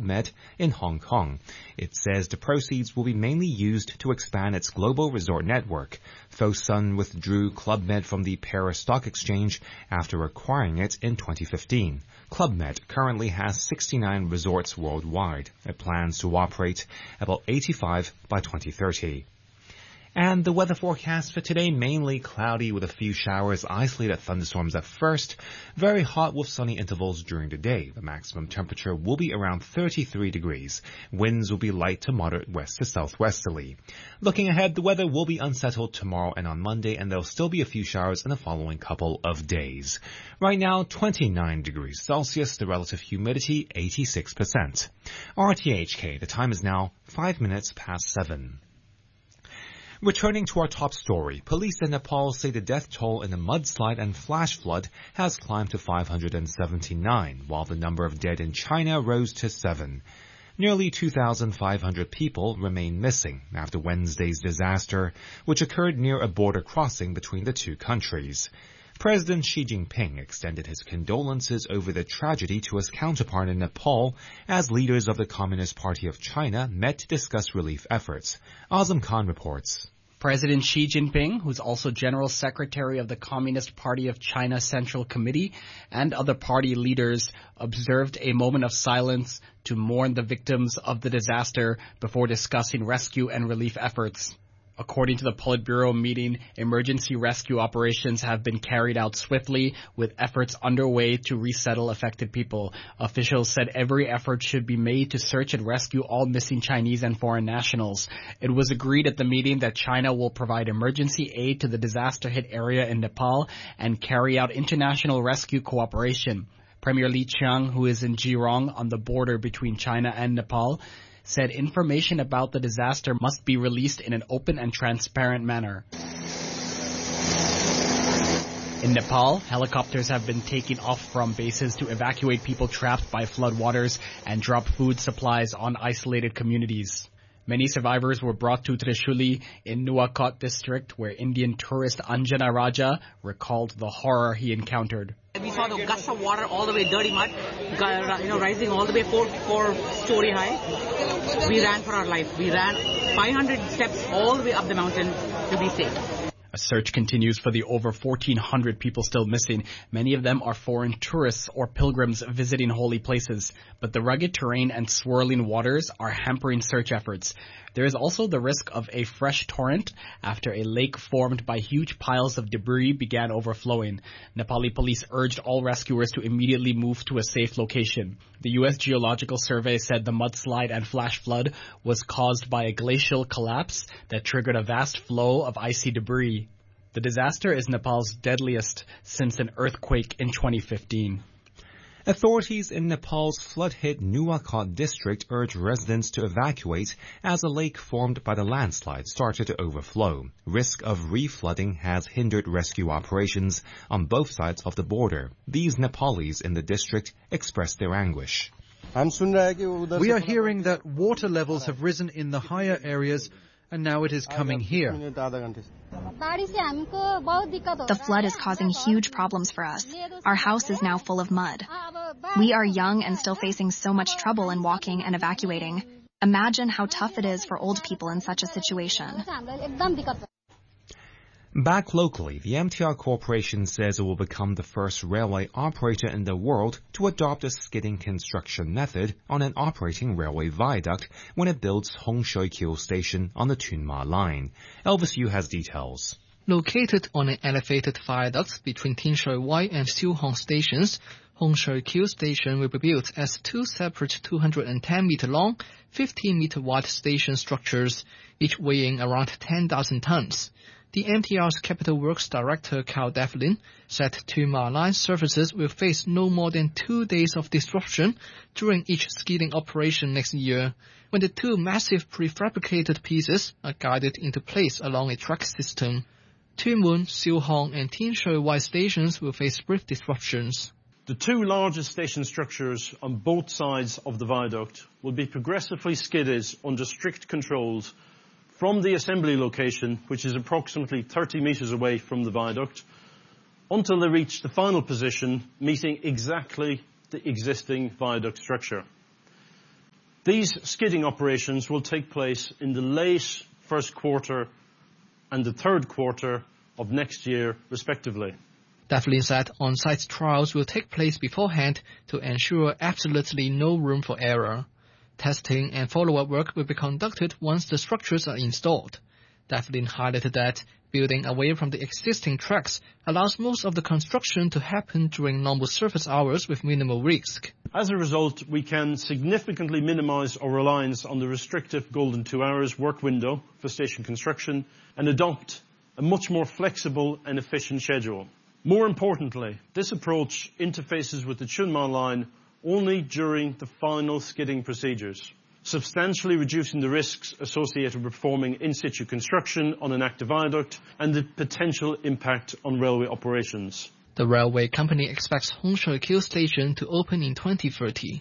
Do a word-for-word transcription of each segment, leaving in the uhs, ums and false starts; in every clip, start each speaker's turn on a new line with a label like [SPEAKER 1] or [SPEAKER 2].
[SPEAKER 1] Med in Hong Kong. It says the proceeds will be mainly used to expand its global resort network. Fosun withdrew Club Med from the Paris Stock Exchange after acquiring it in twenty fifteen. Club Med currently has sixty-nine resorts worldwide. It plans to operate about eighty-five by twenty thirty. And the weather forecast for today, mainly cloudy with a few showers, isolated thunderstorms at first, very hot with sunny intervals during the day. The maximum temperature will be around thirty-three degrees. Winds will be light to moderate west to southwesterly. Looking ahead, the weather will be unsettled tomorrow and on Monday, and there'll still be a few showers in the following couple of days. Right now, twenty-nine degrees Celsius, the relative humidity eighty-six percent. R T H K, the time is now five minutes past seven. Returning to our top story, police in Nepal say the death toll in the mudslide and flash flood has climbed to five hundred seventy-nine, while the number of dead in China rose to seven. Nearly two thousand five hundred people remain missing after Wednesday's disaster, which occurred near a border crossing between the two countries. President Xi Jinping extended his condolences over the tragedy to his counterpart in Nepal as leaders of the Communist Party of China met to discuss relief efforts. Azam Khan reports.
[SPEAKER 2] President Xi Jinping, who's also General Secretary of the Communist Party of China Central Committee, and other party leaders observed a moment of silence to mourn the victims of the disaster before discussing rescue and relief efforts. According to the Politburo meeting, emergency rescue operations have been carried out swiftly, with efforts underway to resettle affected people. Officials said every effort should be made to search and rescue all missing Chinese and foreign nationals. It was agreed at the meeting that China will provide emergency aid to the disaster-hit area in Nepal and carry out international rescue cooperation. Premier Li Qiang, who is in Jirong on the border between China and Nepal, said information about the disaster must be released in an open and transparent manner. In Nepal, helicopters have been taking off from bases to evacuate people trapped by floodwaters and drop food supplies on isolated communities. Many survivors were brought to Trishuli in Nuwakot district, where Indian tourist Anjana Raja recalled the horror he encountered.
[SPEAKER 3] We saw the gusts of water all the way, dirty mud, you know, rising all the way four, four story high. We ran for our life. We ran five hundred steps all the way up the mountain to be safe.
[SPEAKER 2] A search continues for the over fourteen hundred people still missing. Many of them are foreign tourists or pilgrims visiting holy places. But the rugged terrain and swirling waters are hampering search efforts. There is also the risk of a fresh torrent after a lake formed by huge piles of debris began overflowing. Nepali police urged all rescuers to immediately move to a safe location. The U S Geological Survey said the mudslide and flash flood was caused by a glacial collapse that triggered a vast flow of icy debris. The disaster is Nepal's deadliest since an earthquake in twenty fifteen.
[SPEAKER 1] Authorities in Nepal's flood-hit Nuwakot district urge residents to evacuate as a lake formed by the landslide started to overflow. Risk of reflooding has hindered rescue operations on both sides of the border. These Nepalis in the district expressed their anguish.
[SPEAKER 4] We are hearing that water levels have risen in the higher areas, and now it is coming here.
[SPEAKER 5] The flood is causing huge problems for us. Our house is now full of mud. We are young and still facing so much trouble in walking and evacuating. Imagine how tough it is for old people in such a situation.
[SPEAKER 1] Back locally, the M T R Corporation says it will become the first railway operator in the world to adopt a skidding construction method on an operating railway viaduct when it builds Hongshui-Kyo Station on the Tuen Ma line. Elvis Yu has details.
[SPEAKER 6] Located on an elevated viaduct between Tin Shui Wai and Siu Hong stations, Hongshui-Kyo Station will be built as two separate two hundred ten meter long, fifteen meter wide station structures, each weighing around ten thousand tons. The M T R's Capital Works Director Carl Devlin said Tuen Ma line services will face no more than two days of disruption during each skidding operation next year, when the two massive prefabricated pieces are guided into place along a track system. Tuen Mun, Siu Hong and Tin Shui Wai stations will face brief disruptions.
[SPEAKER 7] The two largest station structures on both sides of the viaduct will be progressively skidded under strict controls from the assembly location, which is approximately thirty metres away from the viaduct, until they reach the final position, meeting exactly the existing viaduct structure. These skidding operations will take place in the late first quarter and the third quarter of next year, respectively.
[SPEAKER 6] Devlin said on-site trials will take place beforehand to ensure absolutely no room for error. Testing and follow-up work will be conducted once the structures are installed. Devlin highlighted that building away from the existing tracks allows most of the construction to happen during normal service hours with minimal risk.
[SPEAKER 7] As a result, we can significantly minimize our reliance on the restrictive golden two hours work window for station construction and adopt a much more flexible and efficient schedule. More importantly, this approach interfaces with the Chunma line only during the final skidding procedures, substantially reducing the risks associated with performing in-situ construction on an active viaduct and the potential impact on railway operations.
[SPEAKER 6] The railway company expects Hongshui Q Station to open in twenty thirty.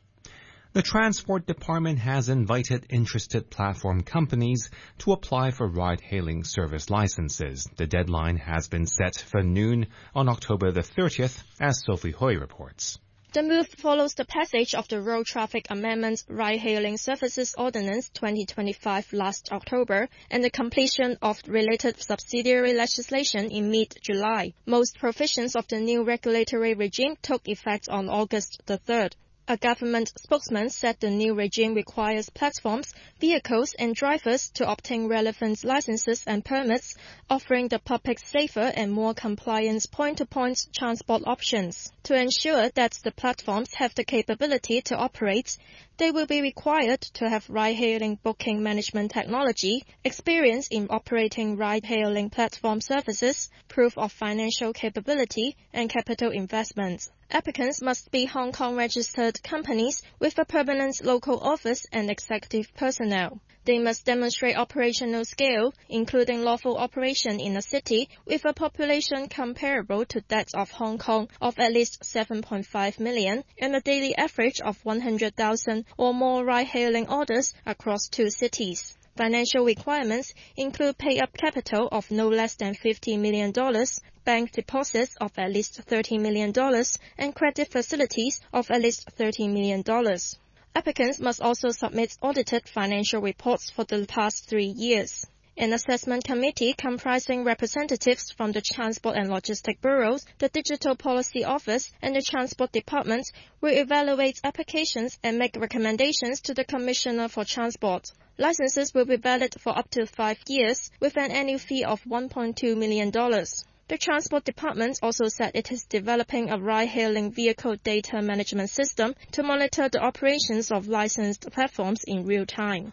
[SPEAKER 1] The Transport Department has invited interested platform companies to apply for ride-hailing service licenses. The deadline has been set for noon on October the thirtieth, as Sophie Hui reports.
[SPEAKER 8] The move follows the passage of the Road Traffic Amendment Ride-Hailing Services Ordinance twenty twenty-five last October and the completion of related subsidiary legislation in mid-July. Most provisions of the new regulatory regime took effect on August the third. A government spokesman said the new regime requires platforms, vehicles and drivers to obtain relevant licenses and permits, offering the public safer and more compliant point-to-point transport options. To ensure that the platforms have the capability to operate, they will be required to have ride-hailing booking management technology, experience in operating ride-hailing platform services, proof of financial capability, and capital investments. Applicants must be Hong Kong-registered companies with a permanent local office and executive personnel. They must demonstrate operational scale, including lawful operation in a city with a population comparable to that of Hong Kong of at least seven point five million and a daily average of one hundred thousand or more ride-hailing orders across two cities. Financial requirements include pay-up capital of no less than fifty million dollars, bank deposits of at least thirty million dollars, and credit facilities of at least thirty million dollars. Applicants must also submit audited financial reports for the past three years. An assessment committee comprising representatives from the Transport and Logistics Bureaus, the Digital Policy Office, and the Transport Department will evaluate applications and make recommendations to the Commissioner for Transport. Licenses will be valid for up to five years with an annual fee of one point two million dollars. The Transport Department also said it is developing a ride-hailing vehicle data management system to monitor the operations of licensed platforms in real time.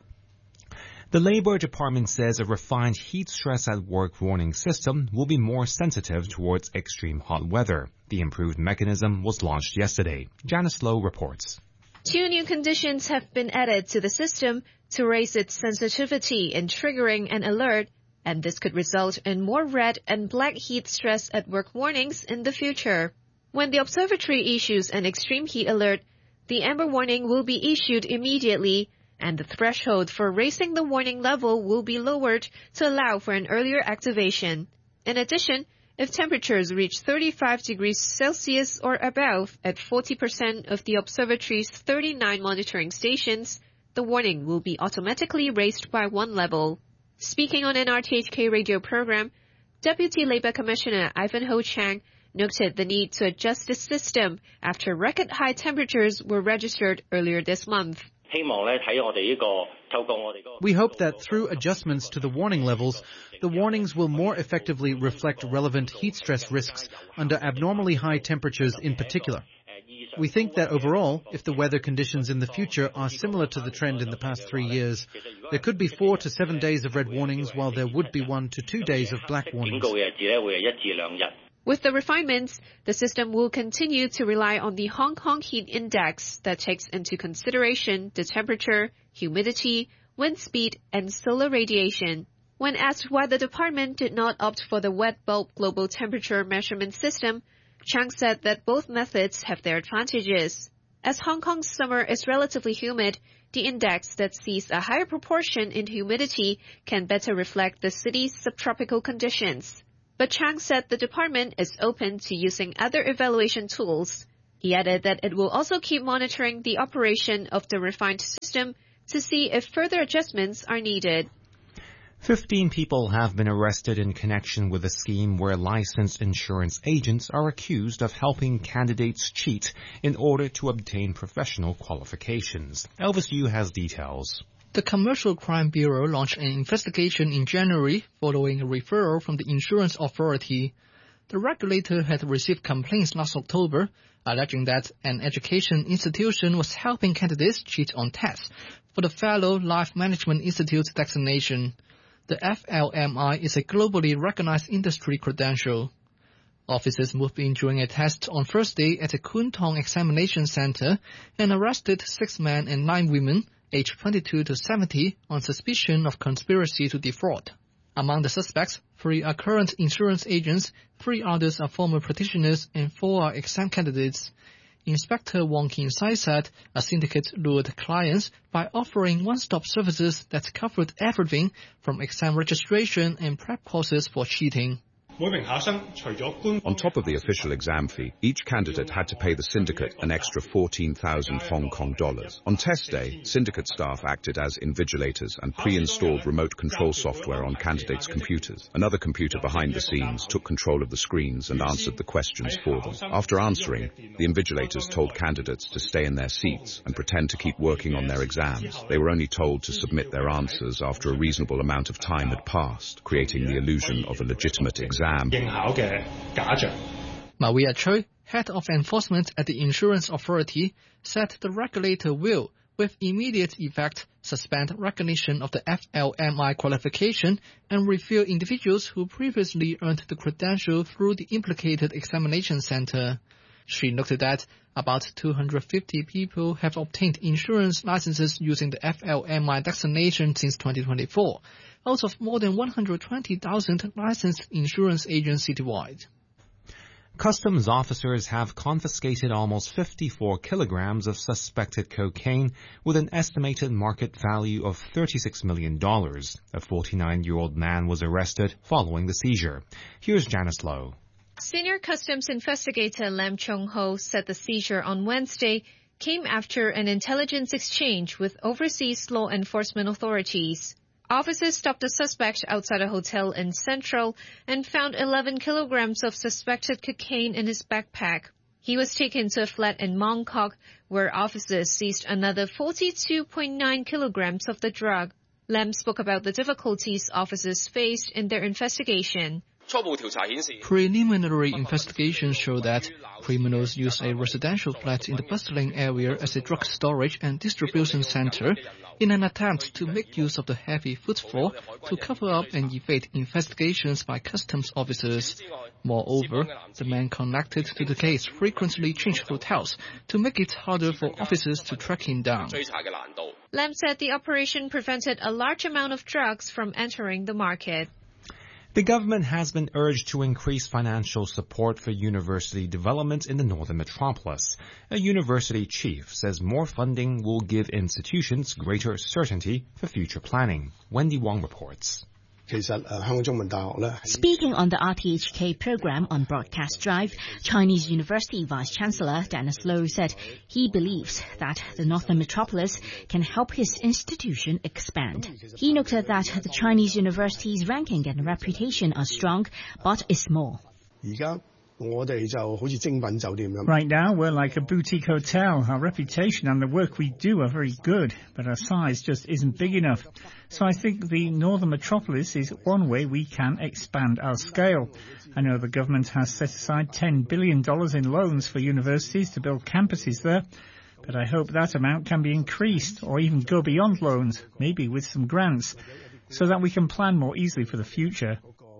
[SPEAKER 1] The Labour Department says a refined heat stress at work warning system will be more sensitive towards extreme hot weather. The improved mechanism was launched yesterday. Janice Lowe reports.
[SPEAKER 9] Two new conditions have been added to the system to raise its sensitivity in triggering an alert, and this could result in more red and black heat stress at work warnings in the future. When the observatory issues an extreme heat alert, the amber warning will be issued immediately, and the threshold for raising the warning level will be lowered to allow for an earlier activation. In addition, if temperatures reach thirty-five degrees Celsius or above at forty percent of the observatory's thirty-nine monitoring stations, the warning will be automatically raised by one level. Speaking on an R T H K radio program, Deputy Labour Commissioner Ivan Ho Chang noted the need to adjust the system after record high temperatures were registered earlier this month.
[SPEAKER 4] We hope that through adjustments to the warning levels, the warnings will more effectively reflect relevant heat stress risks under abnormally high temperatures in particular. We think that overall, if the weather conditions in the future are similar to the trend in the past three years, there could be four to seven days of red warnings while there would be one to two days of black warnings.
[SPEAKER 9] With the refinements, the system will continue to rely on the Hong Kong Heat Index that takes into consideration the temperature, humidity, wind speed, and solar radiation. When asked why the department did not opt for the wet bulb global temperature measurement system, Chang said that both methods have their advantages. As Hong Kong's summer is relatively humid, the index that sees a higher proportion in humidity can better reflect the city's subtropical conditions. But Chang said the department is open to using other evaluation tools. He added that it will also keep monitoring the operation of the refined system system to see if further adjustments are needed.
[SPEAKER 1] Fifteen people have been arrested in connection with a scheme where licensed insurance agents are accused of helping candidates cheat in order to obtain professional qualifications. Elvis Yu has details.
[SPEAKER 6] The Commercial Crime Bureau launched an investigation in January following a referral from the Insurance Authority. The regulator had received complaints last October, alleging that an education institution was helping candidates cheat on tests for the Fellow Life Management Institute designation. The F L M I is a globally recognized industry credential. Officers moved in during a test on Thursday at the Kwun Tong Examination Center and arrested six men and nine women, aged twenty-two to seventy, on suspicion of conspiracy to defraud. Among the suspects, three are current insurance agents, three others are former practitioners, and four are exam candidates. Inspector Wong Kin-sai said a syndicate lured clients by offering one-stop services that covered everything from exam registration and prep courses for cheating.
[SPEAKER 10] On top of the official exam fee, each candidate had to pay the syndicate an extra fourteen thousand Hong Kong dollars. On test day, syndicate staff acted as invigilators and pre-installed remote control software on candidates' computers. Another computer behind the scenes took control of the screens and answered the questions for them. After answering, the invigilators told candidates to stay in their seats and pretend to keep working on their exams. They were only told to submit their answers after a reasonable amount of time had passed, creating the illusion of a legitimate exam.
[SPEAKER 6] Maria Choi, head of enforcement at the Insurance Authority, said the regulator will, with immediate effect, suspend recognition of the F L M I qualification and review individuals who previously earned the credential through the implicated examination center. She noted that about two hundred fifty people have obtained insurance licenses using the F L M I designation since twenty twenty-four, out of more than one hundred twenty thousand licensed insurance agents citywide.
[SPEAKER 1] Customs officers have confiscated almost fifty-four kilograms of suspected cocaine with an estimated market value of thirty-six million dollars. A forty-nine-year-old man was arrested following the seizure. Here's Janice Lowe.
[SPEAKER 9] Senior Customs investigator Lam Chung-ho said the seizure on Wednesday came after an intelligence exchange with overseas law enforcement authorities. Officers stopped the suspect outside a hotel in Central and found eleven kilograms of suspected cocaine in his backpack. He was taken to a flat in Mong Kok, where officers seized another forty-two point nine kilograms of the drug. Lam spoke about the difficulties officers faced in their investigation.
[SPEAKER 6] Preliminary investigations show that criminals use a residential flat in the bustling area as a drug storage and distribution center in an attempt to make use of the heavy footfall to cover up and evade investigations by customs officers. Moreover, the man connected to the case frequently changed hotels to make it harder for officers to track him down.
[SPEAKER 9] Lam said the operation prevented a large amount of drugs from entering the market.
[SPEAKER 1] The government has been urged to increase financial support for university development in the northern metropolis. A university chief says more funding will give institutions greater certainty for future planning. Wendy Wong reports.
[SPEAKER 11] Speaking on the R T H K program on Broadcast Drive, Chinese University Vice-Chancellor Dennis Low said he believes that the Northern Metropolis can help his institution expand. He noted that the Chinese university's ranking and reputation are strong, but is small.
[SPEAKER 12] Right now, we're like a boutique hotel. Our reputation and the work we do are very good, but our size just isn't big enough. So I think the Northern Metropolis is one way we can expand our scale. I know the government has set aside ten billion dollars in loans for universities to build campuses there, but I hope that amount can be increased or even go beyond loans, maybe with some grants, so that we can plan more easily for the future.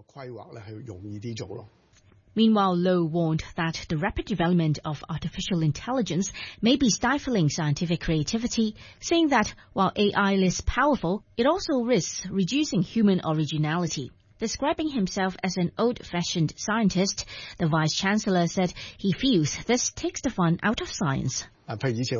[SPEAKER 11] Meanwhile, Low warned that the rapid development of artificial intelligence may be stifling scientific creativity, saying that while A I is powerful, it also risks reducing human originality. Describing himself as an old-fashioned scientist, the Vice-Chancellor said he feels this takes the fun out of science.
[SPEAKER 12] In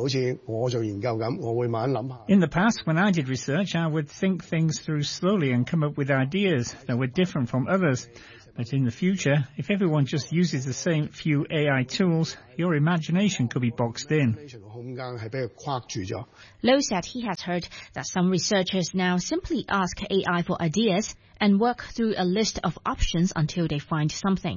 [SPEAKER 12] the past, when I did research, I would think things through slowly and come up with ideas that were different from others. But in the future, if everyone just uses the same few A I tools, your imagination could be boxed in.
[SPEAKER 11] Low said he has heard that some researchers now simply ask A I for ideas and work through a list of options until they find something.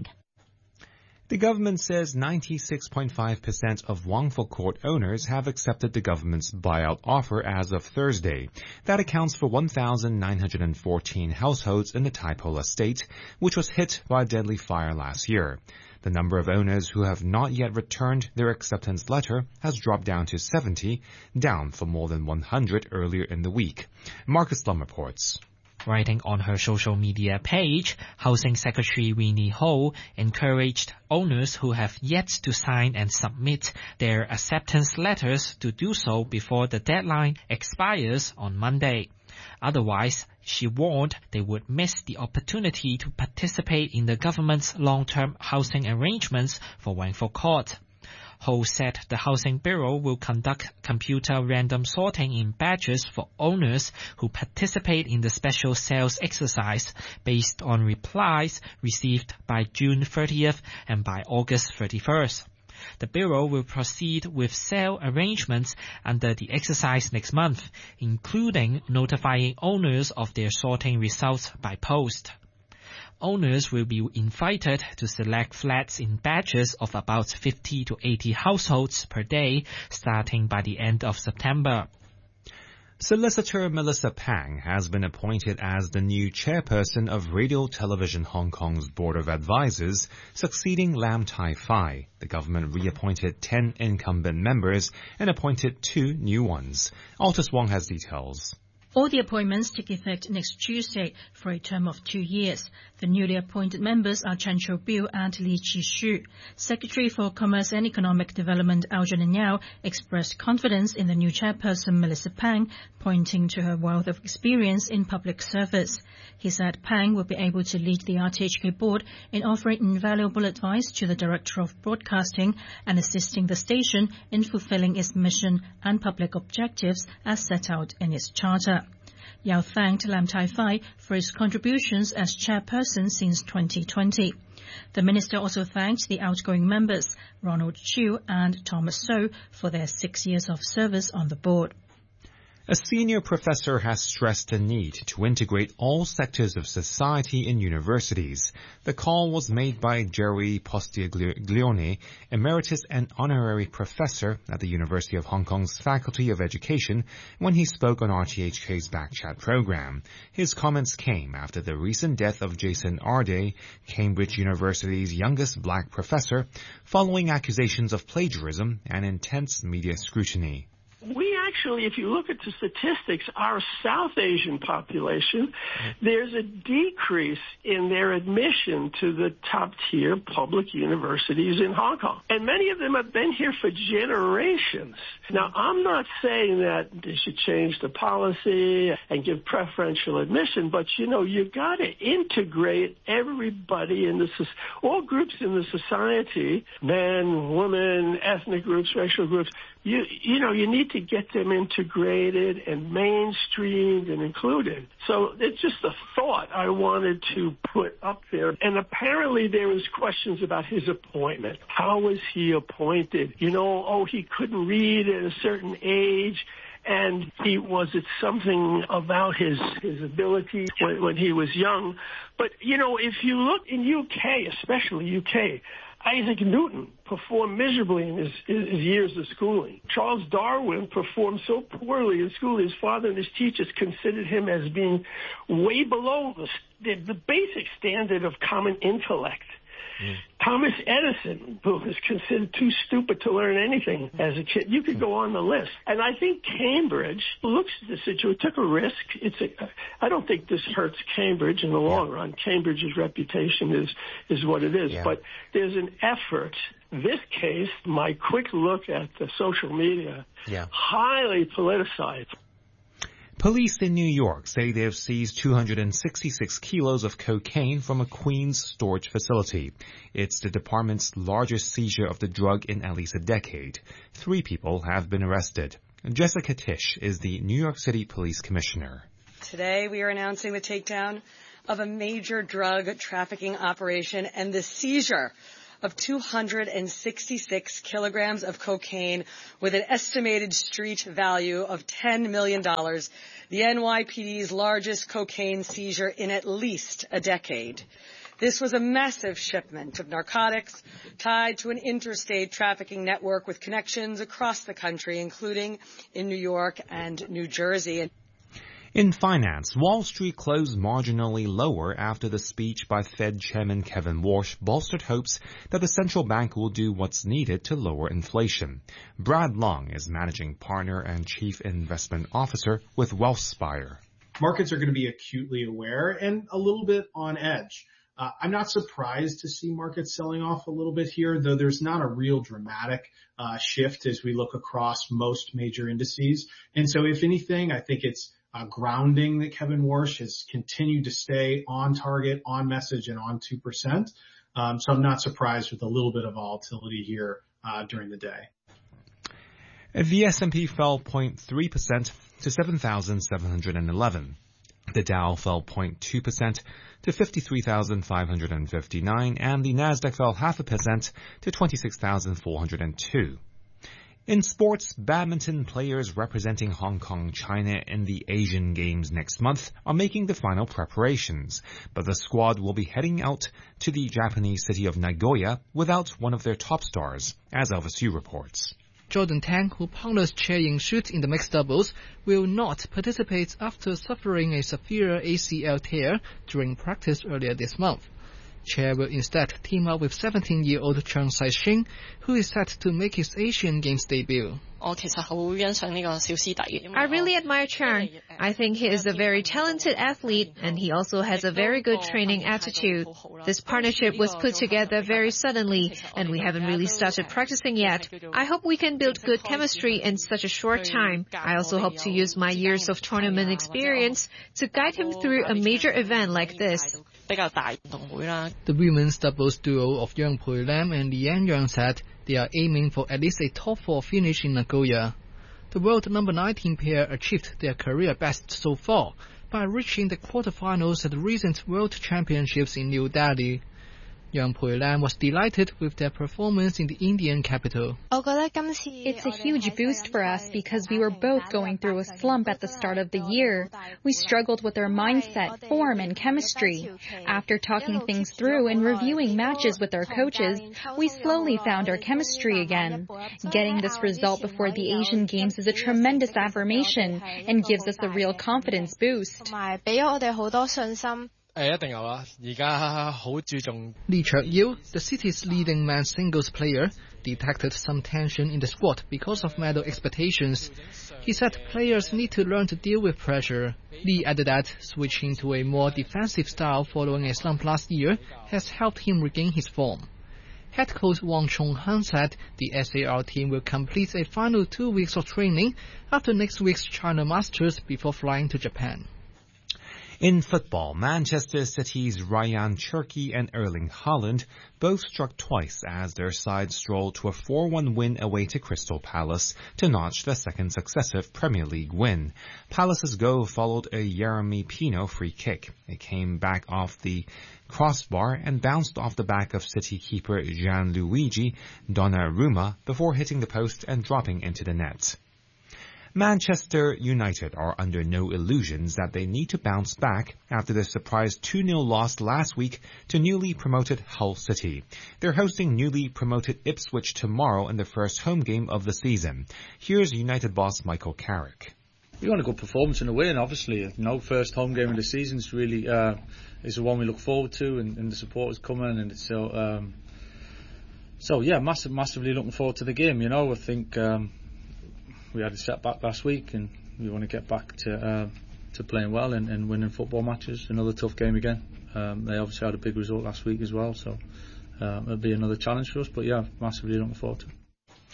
[SPEAKER 1] The government says ninety-six point five percent of Wangfu Court owners have accepted the government's buyout offer as of Thursday. That accounts for one thousand nine hundred fourteen households in the Taipo estate, which was hit by a deadly fire last year. The number of owners who have not yet returned their acceptance letter has dropped down to seventy, down from more than one hundred earlier in the week. Marcus Lum reports.
[SPEAKER 13] Writing on her social media page, Housing Secretary Winnie Ho encouraged owners who have yet to sign and submit their acceptance letters to do so before the deadline expires on Monday. Otherwise, she warned they would miss the opportunity to participate in the government's long-term housing arrangements for Wangfu Court. Ho said the Housing Bureau will conduct computer random sorting in batches for owners who participate in the special sales exercise based on replies received by June thirtieth and by August thirty-first. The Bureau will proceed with sale arrangements under the exercise next month, including notifying owners of their sorting results by post. Owners will be invited to select flats in batches of about fifty to eighty households per day, starting by the end of September.
[SPEAKER 1] Solicitor Melissa Pang has been appointed as the new chairperson of Radio Television Hong Kong's Board of Advisors, succeeding Lam Tai Fai. The government reappointed ten incumbent members and appointed two new ones. Altus Wong has details.
[SPEAKER 14] All the appointments take effect next Tuesday for a term of two years. The newly appointed members are Chen Qiubiu and Li Qishu. Secretary for Commerce and Economic Development Algernon Yao expressed confidence in the new chairperson Melissa Pang, pointing to her wealth of experience in public service. He said Pang will be able to lead the R T H K board in offering invaluable advice to the Director of Broadcasting and assisting the station in fulfilling its mission and public objectives as set out in its charter. Yao thanked Lam Tai Fai for his contributions as chairperson since twenty twenty. The minister also thanked the outgoing members, Ronald Chiu and Thomas So, for their six years of service on the board.
[SPEAKER 1] A senior professor has stressed the need to integrate all sectors of society in universities. The call was made by Jerry Postiglione, emeritus and honorary professor at the University of Hong Kong's Faculty of Education, when he spoke on R T H K's Backchat program. His comments came after the recent death of Jason Arday, Cambridge University's youngest black professor, following accusations of plagiarism and intense media scrutiny.
[SPEAKER 15] We actually, if you look at the statistics, our South Asian population, there's a decrease in their admission to the top-tier public universities in Hong Kong. And many of them have been here for generations. Now, I'm not saying that they should change the policy and give preferential admission, but, you know, you've got to integrate everybody in the, all groups in the society, men, women, ethnic groups, racial groups. You, you know, you need to get them integrated and mainstreamed and included. So it's just a thought I wanted to put up there. And apparently there was questions about his appointment. How was he appointed? You know, oh, he couldn't read at a certain age. And he was it something about his, his ability when, when he was young. But, you know, if you look in U K, especially U K, Isaac Newton performed miserably in his, his years of schooling. Charles Darwin performed so poorly in school, his father and his teachers considered him as being way below the, the, the basic standard of common intellect. Mm. Thomas Edison, who was considered too stupid to learn anything as a kid. You could go on the list. And I think Cambridge looks at the situation, took a risk. It's a, I don't think this hurts Cambridge in the long yeah. run. Cambridge's reputation is, is what it is. Yeah. But there's an effort. This case, my quick look at the social media, yeah. highly politicized.
[SPEAKER 1] Police in New York say they have seized two hundred sixty-six kilos of cocaine from a Queens storage facility. It's the department's largest seizure of the drug in at least a decade. Three people have been arrested. Jessica Tisch is the New York City Police Commissioner.
[SPEAKER 16] Today we are announcing the takedown of a major drug trafficking operation and the seizure of two hundred sixty-six kilograms of cocaine with an estimated street value of ten million dollars, the N Y P D's largest cocaine seizure in at least a decade. This was a massive shipment of narcotics tied to an interstate trafficking network with connections across the country, including in New York and New Jersey.
[SPEAKER 1] In finance, Wall Street closed marginally lower after the speech by Fed Chairman Kevin Warsh bolstered hopes that the central bank will do what's needed to lower inflation. Brad Long is managing partner and chief investment officer with Wealthspire.
[SPEAKER 17] Markets are going to be acutely aware and a little bit on edge. Uh, I'm not surprised to see markets selling off a little bit here, though there's not a real dramatic uh, shift as we look across most major indices. And so if anything, I think it's Uh, grounding that Kevin Warsh has continued to stay on target, on message, and on two percent. Um, so I'm not surprised with a little bit of volatility here uh, during the day.
[SPEAKER 1] The S and P fell zero point three percent to seven thousand seven hundred eleven. The Dow fell zero point two percent to fifty-three thousand five hundred fifty-nine, and the Nasdaq fell half a percent to twenty-six thousand four hundred two. In sports, badminton players representing Hong Kong, China in the Asian Games next month are making the final preparations, but the squad will be heading out to the Japanese city of Nagoya without one of their top stars, as Elvis Yu reports.
[SPEAKER 6] Jordan Tang, who partners Che Ying-shut in the mixed doubles, will not participate after suffering a severe A C L tear during practice earlier this month. Che will instead team up with seventeen-year-old Chang Sai-shing, who is set to make his Asian Games debut.
[SPEAKER 9] I really admire Chang. I think he is a very talented athlete and he also has a very good training attitude. This partnership was put together very suddenly and we haven't really started practicing yet. I hope we can build good chemistry in such a short time. I also hope to use my years of tournament experience to guide him through a major event like this.
[SPEAKER 6] The women's doubles duo of Yang Pui Lam and Lian Yang said they are aiming for at least a top four finish in Nagoya. The world number nineteen pair achieved their career best so far by reaching the quarterfinals at the recent World Championships in New Delhi. Yang Pui Lam was delighted with their performance in the Indian capital.
[SPEAKER 18] It's a huge boost for us because we were both going through a slump at the start of the year. We struggled with our mindset, form, and chemistry. After talking things through and reviewing matches with our coaches, we slowly found our chemistry again. Getting this result before the Asian Games is a tremendous affirmation and gives us a real confidence boost.
[SPEAKER 6] Lee Chuk-yew, the city's leading men's singles player, detected some tension in the squad because of medal expectations. He said players need to learn to deal with pressure. Lee added that switching to a more defensive style following a slump last year has helped him regain his form. Head coach Wang Chonghan said the S A R team will complete a final two weeks of training after next week's China Masters before flying to Japan.
[SPEAKER 1] In football, Manchester City's Ryan Cherki and Erling Haaland both struck twice as their side strolled to a four one win away to Crystal Palace to notch their second successive Premier League win. Palace's goal followed a Jeremy Pino free kick. It came back off the crossbar and bounced off the back of City keeper Gianluigi Donnarumma before hitting the post and dropping into the net. Manchester United are under no illusions that they need to bounce back after their surprise two nil loss last week to newly promoted Hull City. They're hosting newly promoted Ipswich tomorrow in the first home game of the season. Here's United boss Michael Carrick.
[SPEAKER 19] We want a good performance and a win, obviously. You know, first home game of the season is really uh, is the one we look forward to, and, and the supporters coming, and it's so um, so yeah, massive, massively looking forward to the game. You know, I think. Um, We had a setback last week, and we want to get back to uh, to playing well and, and winning football matches. Another tough game again. Um, they obviously had a big result last week as well, so uh, it'll be another challenge for us. But yeah, massively looking forward to it.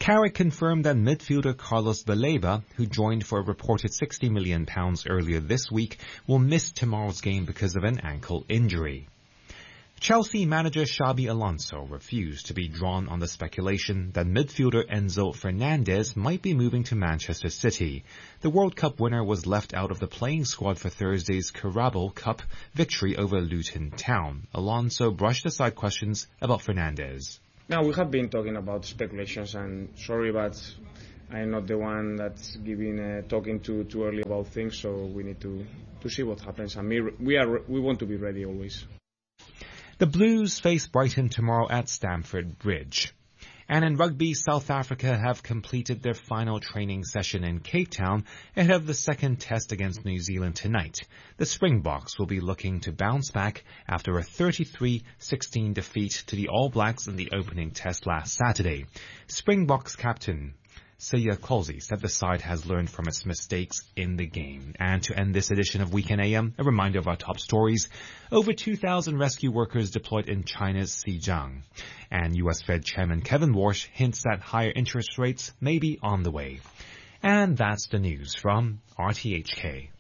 [SPEAKER 1] Carrick confirmed that midfielder Carlos Baleba, who joined for a reported sixty million pounds earlier this week, will miss tomorrow's game because of an ankle injury. Chelsea manager Xabi Alonso refused to be drawn on the speculation that midfielder Enzo Fernandez might be moving to Manchester City. The World Cup winner was left out of the playing squad for Thursday's Carabao Cup victory over Luton Town. Alonso brushed aside questions about Fernandez.
[SPEAKER 20] Now, we have been talking about speculations, and sorry, but I'm not the one that's giving uh, talking too too early about things. So we need to to see what happens. And me, we are we want to be ready always.
[SPEAKER 1] The Blues face Brighton tomorrow at Stamford Bridge. And in rugby, South Africa have completed their final training session in Cape Town ahead of the second test against New Zealand tonight. The Springboks will be looking to bounce back after a thirty-three sixteen defeat to the All Blacks in the opening test last Saturday. Springboks captain Siya Kolisi said the side has learned from its mistakes in the game. And to end this edition of Weekend A M, a reminder of our top stories. Over two thousand rescue workers deployed in China's Xinjiang. And U S Fed Chairman Kevin Warsh hints that higher interest rates may be on the way. And that's the news from R T H K.